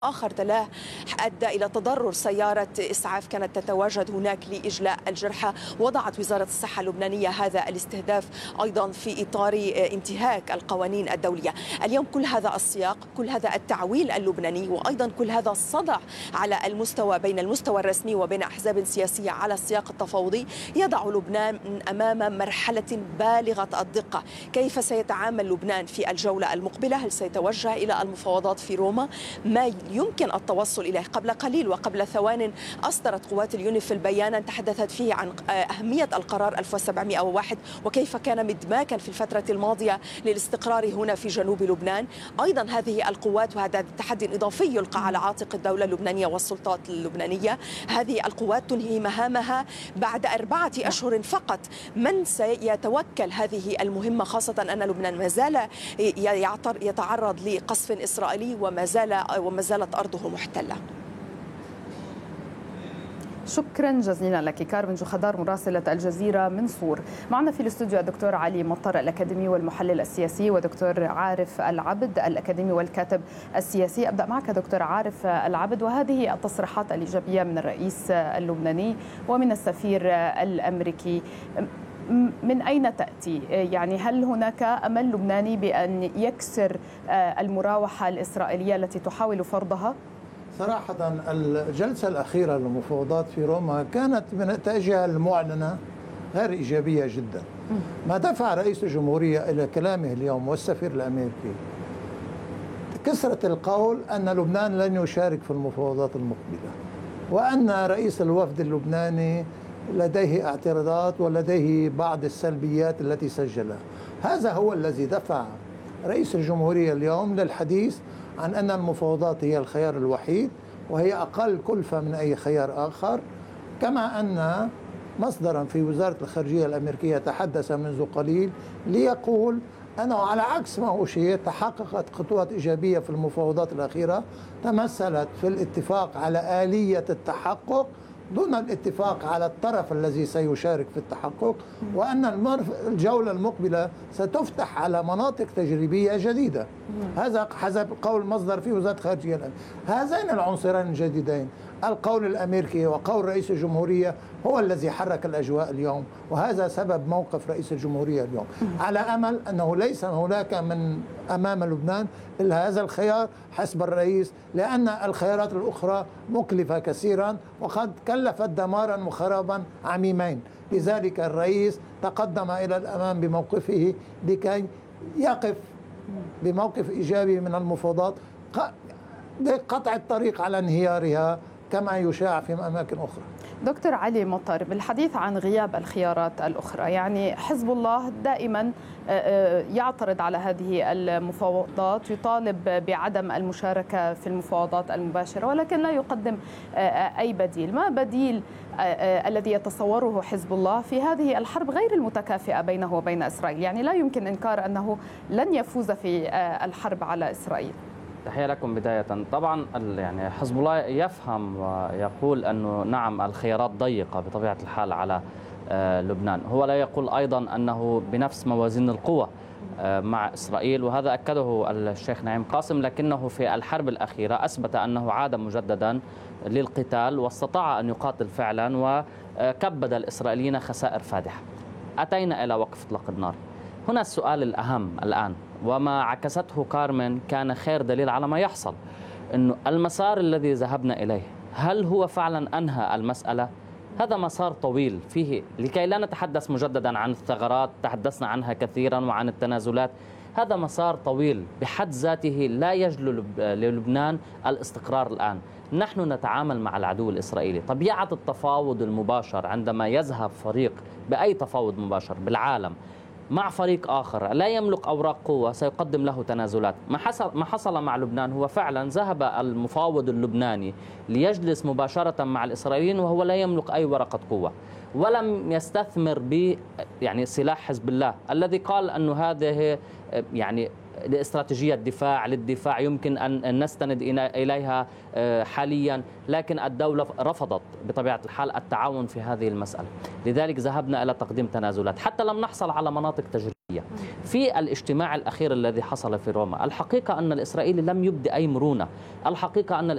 آخر تلاه أدى إلى تضرر سيارة إسعاف كانت تتواجد هناك لإجلاء الجرحى. وضعت وزارة الصحة اللبنانية هذا الاستهداف أيضا في إطار انتهاك القوانين الدولية. اليوم كل هذا السياق، كل هذا التعويل اللبناني، وأيضا كل هذا الصدع على المستوى بين المستوى الرسمي وبين أحزاب سياسية على السياق التفاوضي، يضع لبنان أمام مرحلة بالغة الدقة. كيف سيتعامل لبنان في الجولة المقبلة؟ هل سيتوجه إلى المفاوضات في روما؟ ما يمكن التوصل إليه؟ قبل قليل وقبل ثوان أصدرت قوات اليونيف بيانا تحدثت فيه عن أهمية القرار 1701 وكيف كان مدماكا في الفترة الماضية للاستقرار هنا في جنوب لبنان. أيضا هذه القوات، وهذا تحدي إضافي يلقى على عاتق الدولة اللبنانية والسلطات اللبنانية، هذه القوات تنهي مهامها بعد 4 أشهر فقط. من سيتوكل هذه المهمة، خاصة أن لبنان ما زال يتعرض لقصف إسرائيلي وما زالت أرضه محتلة؟ شكرا جزيلا لك كارمن جوخدار مراسلة الجزيرة من صور. معنا في الاستوديو الدكتور علي مطر الأكاديمي والمحلل السياسي، ودكتور عارف العبد الأكاديمي والكاتب السياسي. أبدأ معك دكتور عارف العبد، وهذه التصريحات الإيجابية من الرئيس اللبناني ومن السفير الأمريكي من أين تأتي؟ يعني هل هناك أمل لبناني بأن يكسر المراوحة الإسرائيلية التي تحاول فرضها؟ صراحة الجلسة الأخيرة للمفاوضات في روما كانت من نتائجها المعلنة غير إيجابية جدا. ما دفع رئيس الجمهورية إلى كلامه اليوم والسفير الأمريكي كسرة القول أن لبنان لن يشارك في المفاوضات المقبلة، وأن رئيس الوفد اللبناني لديه اعتراضات ولديه بعض السلبيات التي سجلها. هذا هو الذي دفع رئيس الجمهورية اليوم للحديث عن أن المفاوضات هي الخيار الوحيد وهي أقل كلفة من أي خيار آخر. كما أن مصدرا في وزارة الخارجية الأمريكية تحدث منذ قليل ليقول أنه على عكس ما أشير تحققت خطوات إيجابية في المفاوضات الأخيرة تمثلت في الاتفاق على آلية التحقق دون الاتفاق على الطرف الذي سيشارك في التحقق، وأن الجولة المقبلة ستفتح على مناطق تجريبية جديدة. هذا حسب قول مصدر في وزارة الخارجية الأمريكية. هذين العنصرين الجديدين، القول الأمريكي وقول رئيس الجمهورية، هو الذي حرك الأجواء اليوم، وهذا سبب موقف رئيس الجمهورية اليوم، على أمل أنه ليس هناك من أمام لبنان إلا هذا الخيار حسب الرئيس، لأن الخيارات الأخرى مكلفة كثيرا وقد كلفت دمارا وخرابا عميمين. لذلك الرئيس تقدم إلى الأمام بموقفه لكي يقف بموقف إيجابي من المفاوضات لقطع الطريق على انهيارها كما يشاع في أماكن أخرى. دكتور علي مطر، بالحديث عن غياب الخيارات الأخرى، يعني حزب الله دائما يعترض على هذه المفاوضات، يطالب بعدم المشاركة في المفاوضات المباشرة، ولكن لا يقدم أي بديل. ما بديل الذي يتصوره حزب الله في هذه الحرب غير المتكافئة بينه وبين إسرائيل؟ يعني لا يمكن إنكار أنه لن يفوز في الحرب على إسرائيل. تحية لكم بداية. طبعا يعني حزب الله يفهم ويقول أنه نعم الخيارات ضيقة بطبيعة الحال على لبنان. هو لا يقول أيضا أنه بنفس موازين القوى مع إسرائيل، وهذا أكده الشيخ نعيم قاسم، لكنه في الحرب الأخيرة أثبت أنه عاد مجددا للقتال واستطاع أن يقاتل فعلا وكبد الإسرائيليين خسائر فادحة. أتينا إلى وقف إطلاق النار. هنا السؤال الأهم الآن، وما عكسته كارمن كان خير دليل على ما يحصل، أنه المسار الذي ذهبنا إليه هل هو فعلا أنهى المسألة؟ هذا مسار طويل فيه، لكي لا نتحدث مجددا عن الثغرات تحدثنا عنها كثيرا وعن التنازلات. هذا مسار طويل بحد ذاته لا يجلو للبنان الاستقرار الآن. نحن نتعامل مع العدو الإسرائيلي. طبيعة التفاوض المباشر عندما يذهب فريق بأي تفاوض مباشر بالعالم مع فريق آخر لا يملك أوراق قوة سيقدم له تنازلات. ما حصل مع لبنان هو فعلا ذهب المفاوض اللبناني ليجلس مباشرة مع الإسرائيليين وهو لا يملك أي ورقة قوة، ولم يستثمر ب يعني سلاح حزب الله الذي قال أنه هذه يعني لاستراتيجية دفاع للدفاع يمكن أن نستند إليها حاليا، لكن الدولة رفضت بطبيعة الحال التعاون في هذه المسألة. لذلك ذهبنا إلى تقديم تنازلات حتى لم نحصل على مناطق تجريبية. في الاجتماع الأخير الذي حصل في روما، الحقيقة أن الإسرائيلي لم يبدي أي مرونة. الحقيقة أن